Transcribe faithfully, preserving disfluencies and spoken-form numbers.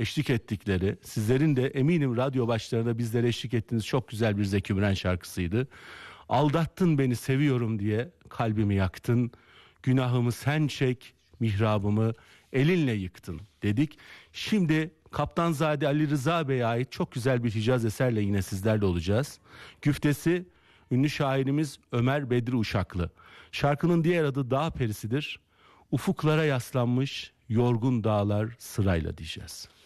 eşlik ettikleri, sizlerin de eminim radyo başlarında bizlere eşlik ettiğiniz çok güzel bir Zeki Müren şarkısıydı. Aldattın beni seviyorum diye kalbimi yaktın, günahımı sen çek, mihrabımı elinle yıktın dedik. Şimdi Kaptanzade Ali Rıza Bey'e ait çok güzel bir Hicaz eserle yine sizlerle olacağız. Güftesi ünlü şairimiz Ömer Bedri Uşaklı. Şarkının diğer adı Dağ Perisidir. Ufuklara yaslanmış yorgun dağlar sırayla diyeceğiz.